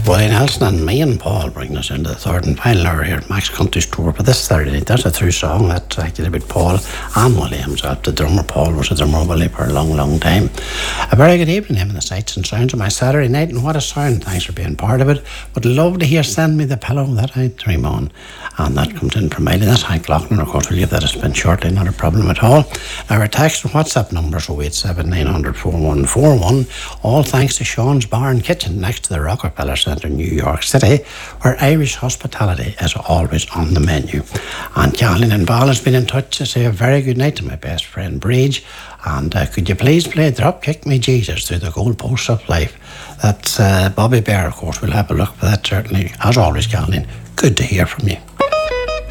Brian Nelson and me and Paul bring us into the third and final hour here at Max Country's tour. But this Saturday, that's a through song that I did with Paul and Willie himself. The drummer, Paul, was a drummer of Willie for a long, long time. A very good evening, him and the sights and sounds of my Saturday night. And what a sound. Thanks for being part of it. Would love to hear Send Me the Pillow that I dream on. And that comes in from Miley. That's Hank Loughlin. Of course, we'll leave that a spin shortly. Not a problem at all. Now, our text and WhatsApp numbers are 087 900 4141. All thanks to Sean's Bar and Kitchen next to the Rockefeller Centre in New York City, where Irish hospitality is always on the menu. And Kathleen and Val has been in touch to say a very good night to my best friend Breege. And could you please play Drop Kick Me Jesus through the goalposts of life? That's Bobby Bear, of course. We'll have a look for that, certainly. As always, Kathleen, good to hear from you.